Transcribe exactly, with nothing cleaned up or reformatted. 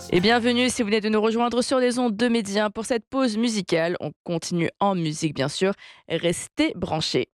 Et bienvenue si vous venez de nous rejoindre sur les ondes de Média pour cette pause musicale. On continue en musique bien sûr. Restez branchés.